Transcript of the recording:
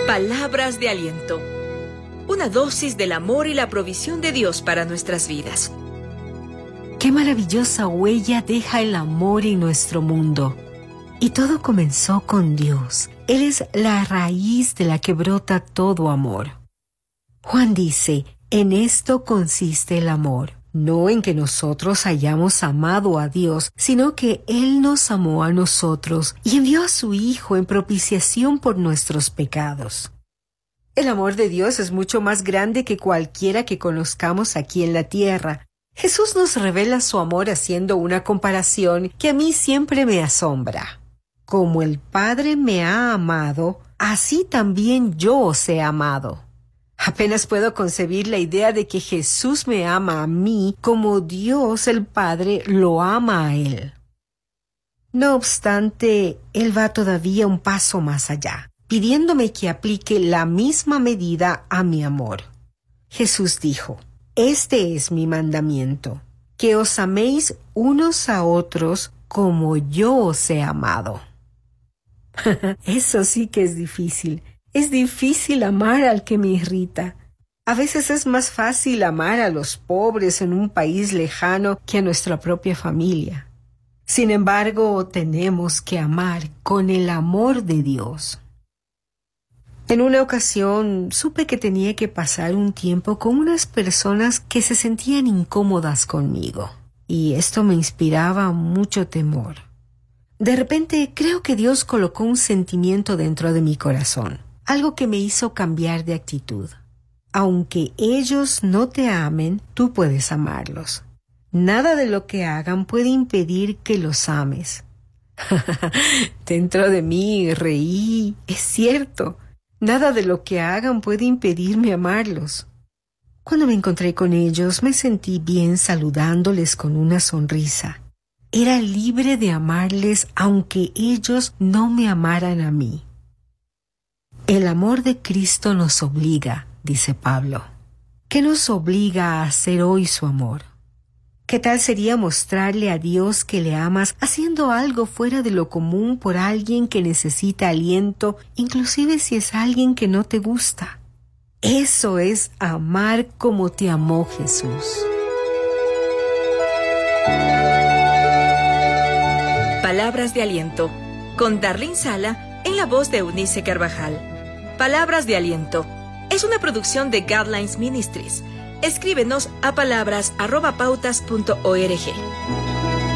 Palabras de aliento. Una dosis del amor y la provisión de Dios para nuestras vidas. Qué maravillosa huella deja el amor en nuestro mundo. Y todo comenzó con Dios. Él es la raíz de la que brota todo amor. Juan dice, en esto consiste el amor. No en que nosotros hayamos amado a Dios, sino que Él nos amó a nosotros y envió a su Hijo en propiciación por nuestros pecados. El amor de Dios es mucho más grande que cualquiera que conozcamos aquí en la tierra. Jesús nos revela su amor haciendo una comparación que a mí siempre me asombra. Como el Padre me ha amado, así también yo os he amado. Apenas puedo concebir la idea de que Jesús me ama a mí como Dios el Padre lo ama a Él. No obstante, Él va todavía un paso más allá, pidiéndome que aplique la misma medida a mi amor. Jesús dijo, «Este es mi mandamiento, que os améis unos a otros como yo os he amado». Eso sí que es difícil. Es difícil amar al que me irrita. A veces es más fácil amar a los pobres en un país lejano que a nuestra propia familia. Sin embargo, tenemos que amar con el amor de Dios. En una ocasión supe que tenía que pasar un tiempo con unas personas que se sentían incómodas conmigo, y esto me inspiraba mucho temor. De repente creo que Dios colocó un sentimiento dentro de mi corazón. Algo que me hizo cambiar de actitud. Aunque ellos no te amen, tú puedes amarlos. Nada de lo que hagan puede impedir que los ames. Dentro de mí reí. Es cierto. Nada de lo que hagan puede impedirme amarlos. Cuando me encontré con ellos, me sentí bien saludándoles con una sonrisa. Era libre de amarles aunque ellos no me amaran a mí. El amor de Cristo nos obliga, dice Pablo. ¿Qué nos obliga a hacer hoy su amor? ¿Qué tal sería mostrarle a Dios que le amas haciendo algo fuera de lo común por alguien que necesita aliento, inclusive si es alguien que no te gusta? Eso es amar como te amó Jesús. Palabras de aliento, con Darlene Sala en la voz de Eunice Carvajal. Palabras de aliento es una producción de Guidelines Ministries. Escríbenos a palabras@pautas.org.